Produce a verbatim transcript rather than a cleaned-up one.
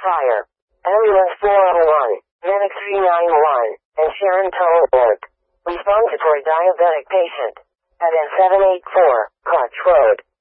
fire. Ambulance four oh one, Medic three nine one, and Sharon Toll Alert. Response for diabetic patient. At N seven eight four, Koch Road.